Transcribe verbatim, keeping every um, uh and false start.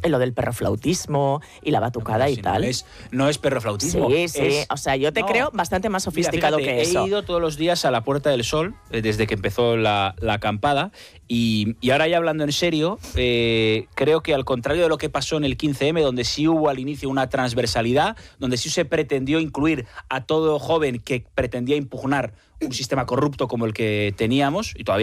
lo del perroflautismo y la batucada no, y si tal. No es, no es perroflautismo. Sí, sí. Es, o sea, yo te no. creo bastante más sofisticado Mira, fíjate, que eso. He ido todos los días a la Puerta del Sol eh, desde que empezó la, la acampada y, y ahora ya hablando en serio, eh, creo que al contrario de lo que pasó en el quince eme, donde sí hubo al inicio una transversalidad, donde sí se pretendió incluir a todo joven que pretendía impugnar un sistema corrupto como el que teníamos, y todavía